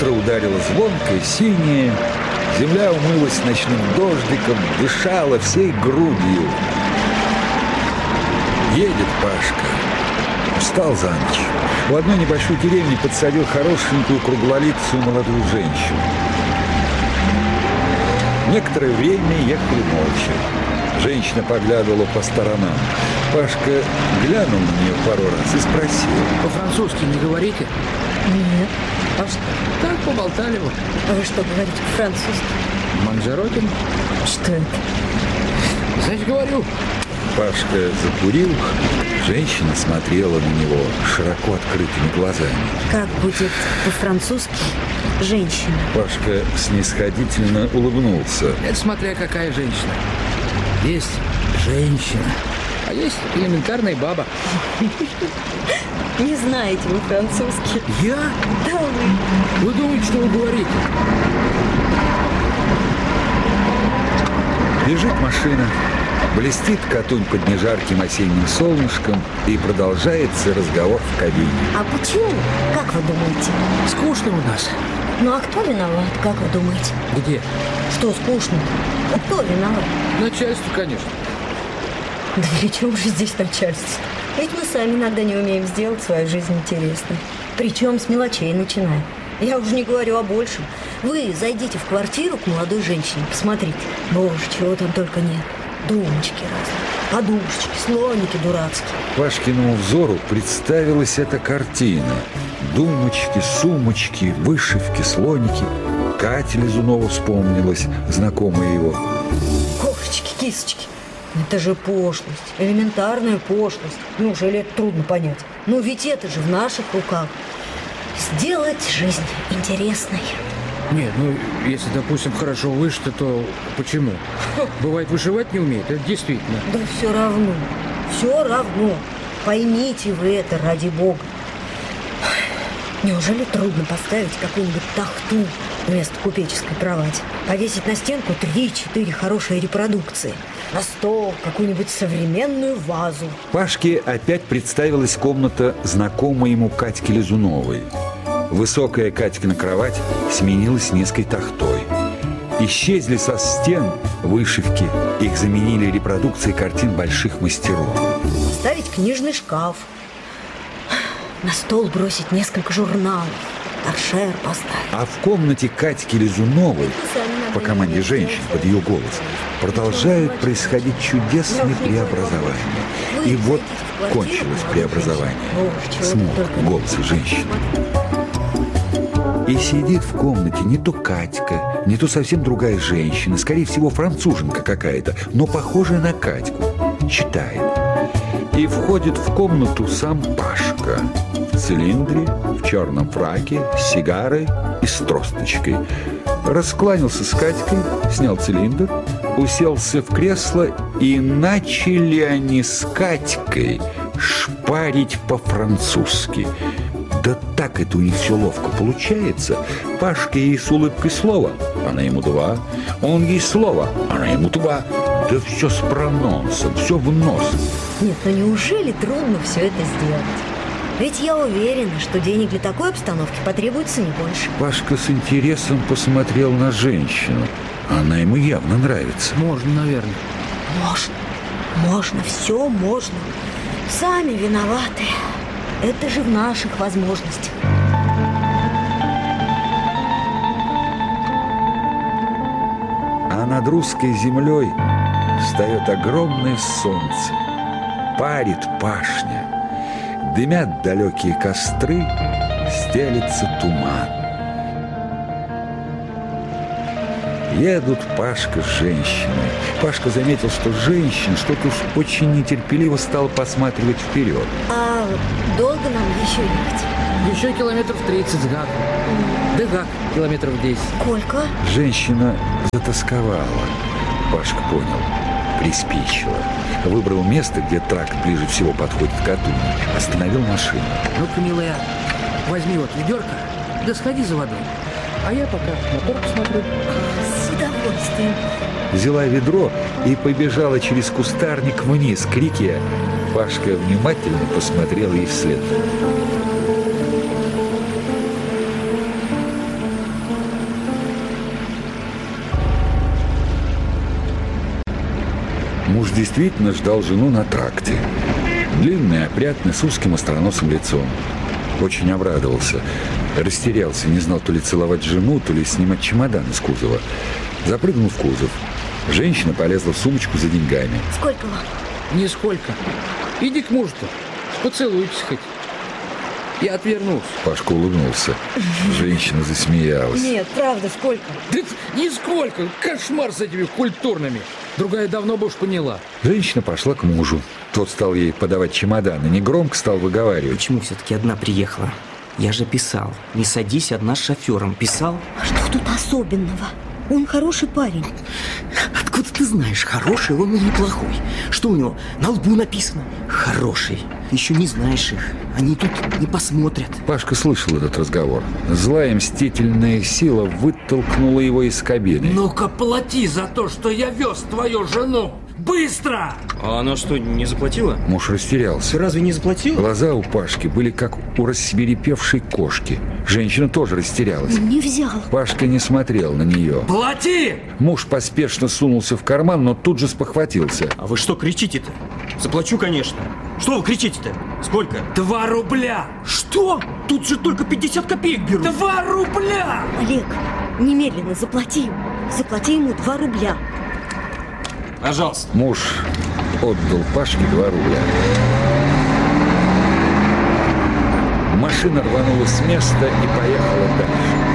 Утро ударило звонко и синее, земля умылась ночным дождиком, дышала всей грудью. Едет Пашка. Устал за ночь. В одной небольшой деревне подсадил хорошенькую круглолицую молодую женщину. Некоторое время ехали молча. Женщина поглядывала по сторонам. Пашка глянул на нее пару раз и спросил: «По-французски не говорите?» Нет. «А что? Так поболтали бы». А вы что говорите по-французски? «Манжеротин». Что это? Значит, говорю. Пашка закурил. Женщина смотрела на него широко открытыми глазами. Как будет по-французски женщина? Пашка снисходительно улыбнулся. Это смотря какая женщина. Есть женщина, а есть элементарная баба. Не знаете вы французский? Я? Да вы. Вы думаете, что вы говорите? Бежит машина. Блестит Катунь под нежарким осенним солнышком, и продолжается разговор в кабине. А почему? Как вы думаете? Скучно у нас. Ну а кто виноват, как вы думаете? Где? Что скучно? А кто виноват? Начальство, конечно. Да при чем же здесь начальство? Ведь мы сами иногда не умеем сделать свою жизнь интересной. Причем с мелочей начинаем. Я уже не говорю о большем. Вы зайдите в квартиру к молодой женщине, посмотрите. Боже, чего там только нет. Думочки разные, подушечки, слоники дурацкие. Пашкиному взору представилась эта картина. Думочки, сумочки, вышивки, слоники. Катя Лизунова вспомнилась, знакомая его. Кошечки, кисочки. Это же пошлость, элементарная пошлость. Неужели это трудно понять? Ну ведь это же в наших руках. Сделать жизнь интересной. Нет, ну, если, допустим, хорошо вышито, то почему? Бывает, вышивать не умеет, это действительно. Да все равно, все равно. Поймите вы это, ради бога. Неужели трудно поставить какую-нибудь тахту вместо купеческой кровати? Повесить на стенку 3-4 хорошие репродукции. На стол какую-нибудь современную вазу. Пашке опять представилась комната знакомой ему Катьки Лизуновой. Высокая Катькина кровать сменилась низкой тахтой. Исчезли со стен вышивки, их заменили репродукции картин больших мастеров. Поставить книжный шкаф. На стол бросить несколько журналов. Торшер поставить. А в комнате Катьки Лизуновой, по команде женщин под ее голос, продолжают происходить чудесные преобразования. И вот кончилось преобразование. Смолк голос женщины. И сидит в комнате не то Катька, не то совсем другая женщина, скорее всего, француженка какая-то, но похожая на Катьку. Читает. И входит в комнату сам Пашка. В цилиндре, в черном фраке, с сигарой и с тросточкой. Раскланялся с Катькой, снял цилиндр, уселся в кресло, и начали они с Катькой шпарить по-французски. Да так это у них все ловко получается. Пашка ей с улыбкой слово, она ему два. Он ей слово, она ему два. Да все с прононсом, все в нос. Нет, ну неужели трудно все это сделать? Ведь я уверена, что денег для такой обстановки потребуется не больше. Пашка с интересом посмотрел на женщину. Она ему явно нравится. Можно, наверное. Можно, все можно. Сами виноваты. Это же в наших возможностях. А над русской землей встает огромное солнце. Парит пашня. Дымят далекие костры, стелется туман. Едут Пашка с женщиной. Пашка заметил, что женщина что-то уж очень нетерпеливо стала посматривать вперед. А долго нам еще ехать? Еще километров 30 с гаком. Да гак километров 10. Сколько? Женщина затасковала. Пашка понял. Приспичило. Выбрал место, где тракт ближе всего подходит к Катуни. Остановил машину. Ну-ка, милая, возьми вот ведерко, да сходи за водой. А я пока мотор посмотрю. С удовольствием. Взяла ведро и побежала через кустарник вниз к реке. Пашка внимательно посмотрел ей вслед. действительно ждал жену на тракте. Длинный, опрятный, с узким остроносым лицом. Очень обрадовался. Растерялся, не знал, то ли целовать жену, то ли снимать чемодан из кузова. Запрыгнул в кузов. Женщина полезла в сумочку за деньгами. Сколько вам? Нисколько. Иди к мужу-то, поцелуйтесь хоть. Я отвернулся. Пашка улыбнулся. Женщина засмеялась. Нет, правда, сколько? Да нисколько. Кошмар с этими культурными. Другая давно бы уж поняла. Женщина пошла к мужу. Тот стал ей подавать чемодан и негромко стал выговаривать. Почему все-таки одна приехала? Я же писал. Не садись одна с шофером. Писал? А что тут особенного? Он хороший парень. Откуда ты знаешь, хороший он или плохой? Что у него на лбу написано? Хороший. Ты еще не знаешь их. Они тут не посмотрят. Пашка слышал этот разговор. Злая мстительная сила вытолкнула его из кабины. Ну-ка, плати за то, что я вез твою жену! Быстро! А она что, не заплатила? Муж растерялся. Ты разве не заплатила? Глаза у Пашки были как у рассвирепевшей кошки. Женщина тоже растерялась. Не взял. Пашка не смотрел на нее. Плати! Муж поспешно сунулся в карман, но тут же спохватился. А вы что кричите-то? Заплачу, конечно. Что вы кричите-то? Сколько? 2 рубля! Что? Тут же только 50 копеек берут. 2 рубля! Олег, немедленно заплати. Заплати ему 2 рубля. Пожалуйста. Муж отдал Пашке 2 рубля. Машина рванула с места и поехала дальше.